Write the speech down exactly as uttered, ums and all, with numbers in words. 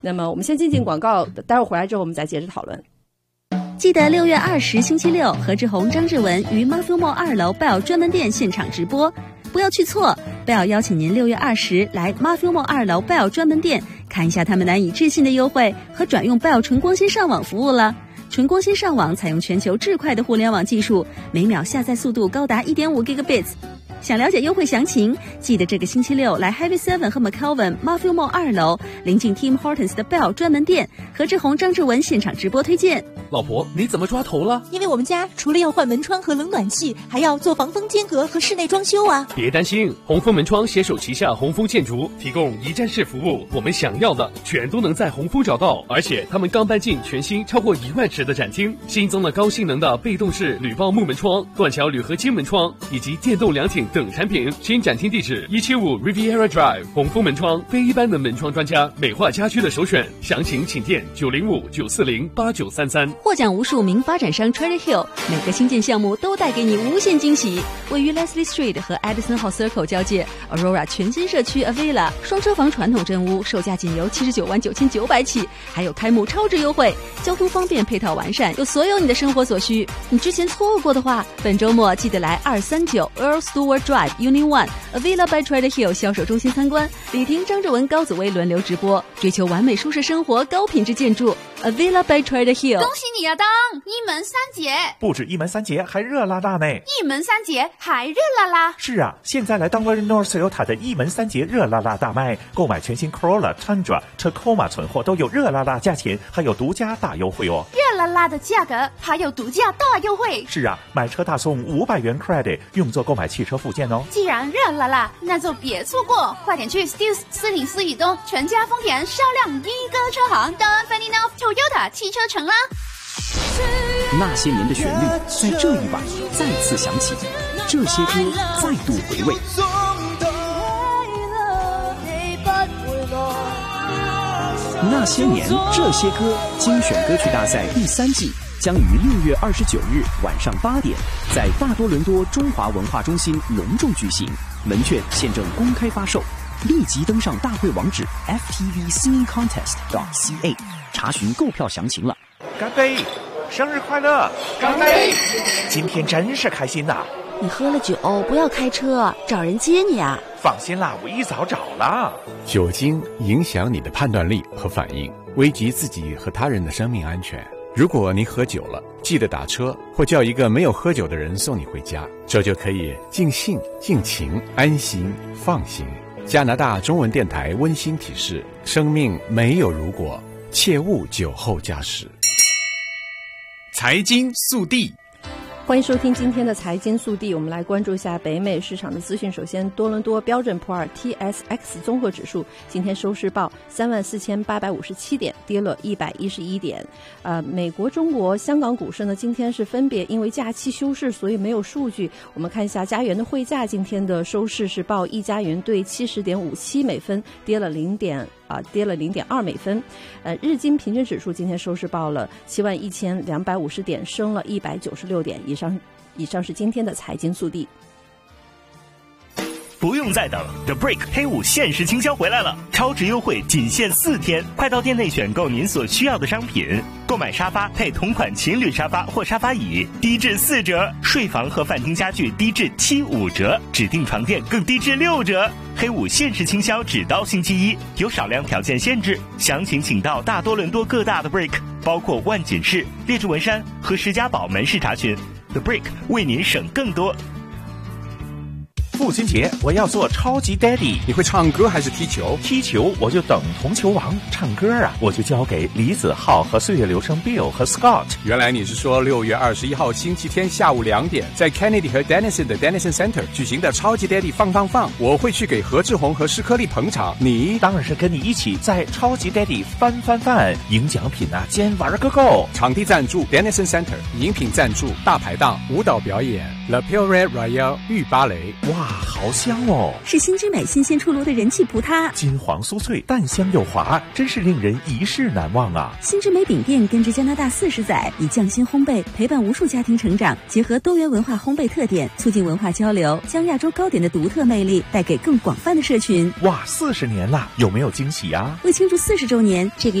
那么我们先进进广告，待会儿回来之后我们再接着讨论。 记得六月二十星期六，何志宏、张志文于 Matthew Mall 二楼 Bell 专门店现场直播，不要去错。Bell 邀请您六月二十来 Matthew Mall 二楼 Bell 专门店看一下他们难以置信的优惠和转用 Bell 纯光纤上网服务了。纯光纤上网采用全球至快的互联网技术，每秒下载速度高达 一点五 gigabits。想了解优惠详情，记得这个星期六来 Highway seven 和 McAlvin Matthew Mall 二楼，临近 Tim Hortons 的 Bell 专门店，何志宏、张志文现场直播推荐。 老婆，你怎么抓头了？ 因为我们家除了要换门窗和冷暖气，还要做防风间隔和室内装修啊。 别担心，红枫门窗携手旗下红枫建筑，提供一站式服务，我们想要的全都能在红枫找到。而且他们刚搬进全新超过一万尺的展厅，新增了高性能的被动式铝爆木门窗、断桥铝合金门窗以及电动凉亭等产品。新展厅地址一七五 Riviera Drive， 红枫门窗，非一般的门窗专家，美化家居的首选。详情请电九零五九四零八九三三。 获奖无数名发展商 Trader Hill， 每个新建项目都带给你无限惊喜。位于 Leslie Street 和 Edison Hall Circle 交界 Aurora 全新社区 Avila 双车房传统真屋，售价仅由七十九万九千九百起，还有开幕超值优惠，交通方便，配套完善，有所有你的生活所需。你之前错过的话，本周末记得来二三九 Earl Stewart Drive Union One Avila by Trader Hill 销售中心参观，李婷、张志文、高子薇轮流直播，追求完美舒适生活，高品质建筑 Avila by Trader Hill。 恭喜你啊，当一门三杰！ 不止一门三杰，还热辣辣呢！ 一门三杰还热辣辣！ 是啊，现在来当 Very North Toyota 的一门三杰热辣辣大卖，购买全新 Corolla、Tundra、Tacoma 存货都有热辣辣价钱，还有独家大优惠哦！ 热辣辣的价格，还有独家大优惠！ 是啊，买车大送五百元 credit， 用作购买汽车附件哦。 既然热辣辣，那就别错过，快点去 Steels 四零四以东全家丰田销量一哥车行 Don Ferdinand Toyota 汽车城啦！ 那些年的旋律在这一晚再次响起，这些歌再度回味。那些年这些歌精选歌曲大赛第三季将于六月二十九日晚上八点在大多伦多中华文化中心隆重举行，门券现正公开发售，立即登上大会网址 f t v singing contest dot c a 查询购票详情了。 干杯！生日快乐！干杯！今天真是开心呐、啊！ 你喝了酒不要开车，找人接你啊！ 放心啦，我一早找了。 酒精影响你的判断力和反应，危及自己和他人的生命安全。如果你喝酒了，记得打车或叫一个没有喝酒的人送你回家，这就可以尽兴、尽情、安心、放心。加拿大中文电台温馨提示：生命没有如果，切勿酒后驾驶。 财经速递， 欢迎收听今天的财经速递，我们来关注一下北美市场的资讯。首先，多伦多标准普尔 T S X 综合指数今天收市报三万四千八百五十七点，跌了一百一十一点。呃，美国、中国、香港股市呢，今天是分别因为假期休市，所以没有数据。我们看一下加元的汇价，今天的收市是报一加元兑七十点五七美分，跌了零点。啊，跌了零点二美分。呃，日经平均指数今天收市报了七万一千两百五十点，升了一百九十六点。以上，以上是今天的财经速递。 不用再等 ，The Break 黑五限时倾销回来了，超值优惠仅限四天，快到店内选购您所需要的商品，购买沙发配同款情侣沙发或沙发椅，低至四折；睡房和饭厅家具低至七五折，指定床垫更低至六折。黑五限时倾销只到星期一，有少量条件限制，详情请到大多伦多各大的 Break， 包括万锦市、列治文山和石家堡门市查询。The Break 为您省更多。 父亲节我要做超级 daddy。 你会唱歌还是踢球？ 踢球我就等同球王，唱歌啊我就交给李子浩和岁月流声 Bill 和 Scott。 原来你是说六月二十一号星期天下午两点在 Kennedy 和 Denison 的 Denison Center 举行的超级 daddy 放放放，我会去给何志宏和施克利捧场，你当然是跟你一起在超级 daddy 翻翻翻，赢奖品啊兼玩个够。 场地赞助 Denison Center， 饮品赞助大排档舞蹈表演。 Le Pure Royal 玉芭蕾， 哇，好香哦！ 是新之美新鲜出炉的人气葡挞， 金黄酥脆，淡香又滑，真是令人一世难忘啊！ 新之美饼店根植加拿大四十载，以匠心烘焙陪伴无数家庭成长，结合多元文化烘焙特点，促进文化交流，将亚洲糕点的独特魅力带给更广泛的社群。 哇，四十年了，有没有惊喜啊？ 为庆祝四十周年，这个